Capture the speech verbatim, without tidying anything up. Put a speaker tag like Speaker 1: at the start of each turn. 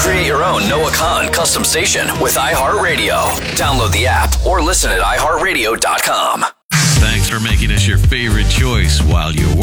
Speaker 1: Create your own Noah Khan custom station with iHeartRadio. Download the app or listen at i heart radio dot com.
Speaker 2: Thanks for making us your favorite choice while you